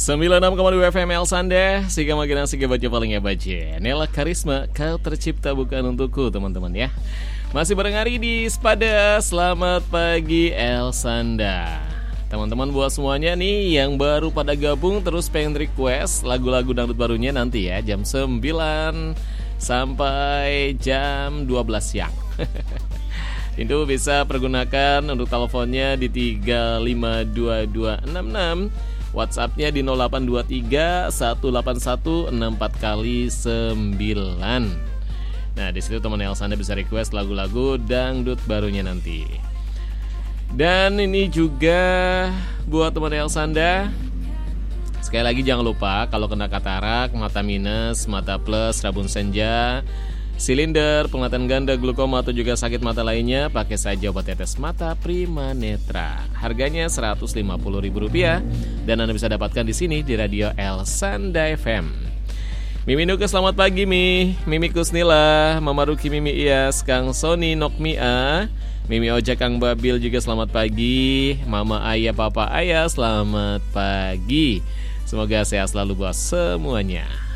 96,2 FM El Sanda, Siga Magina Siga baca paling baca. Nela Karisma, kau tercipta bukan untukku, teman-teman ya. Masih bareng Ari di Spada. Selamat pagi El Sanda. Teman-teman buat semuanya nih yang baru pada gabung terus pengen request lagu-lagu dangdut barunya nanti ya jam 9 sampai jam 12 siang. Itu bisa pergunakan untuk teleponnya di 3522266, WhatsAppnya di 0823 181 64 kali 9. Nah di situ teman El Sanda bisa request lagu-lagu dangdut barunya nanti. Dan ini juga buat teman El Sanda, sekali lagi jangan lupa kalau kena katarak, mata minus, mata plus, rabun senja, silinder, penglihatan ganda, glaukoma atau juga sakit mata lainnya, pakai saja obat tetes mata Prima Netra. Harganya Rp150.000 dan Anda bisa dapatkan di sini di Radio El Sanda FM. Mimi Nuke selamat pagi Mimi Kusnila, Mama Ruki, Mimi Iyas, Kang Sony, Nokmia, Mimi Oja, Kang Babil juga selamat pagi. Mama Ayah, Papa Ayah selamat pagi. Semoga sehat selalu buat semuanya.